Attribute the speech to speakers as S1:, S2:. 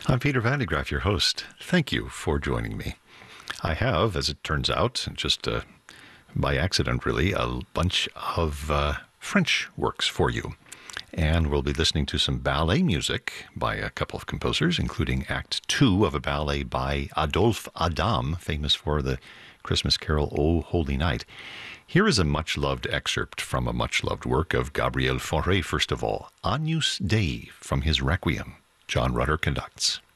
S1: I'm Peter Van de Graaff, your host. Thank you for joining me. I have, as it turns out, just by accident really, a bunch of French works for you. And we'll be listening to some ballet music by a couple of composers, including Act 2 of a ballet by Adolphe Adam, famous for the Christmas carol O Holy Night. Here is a much-loved excerpt from a much-loved work of Gabriel Fauré, first of all, Agnus Dei, from his Requiem. John Rutter conducts.